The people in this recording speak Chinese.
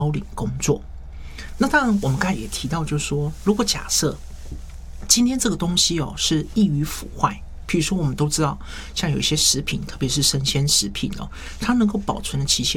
领工作。那当然，我们刚才也提到，就是说，如果假设今天这个东西是易于腐坏，譬如说我们都知道，像有一些食品，特别是生鲜食品它能够保存的期限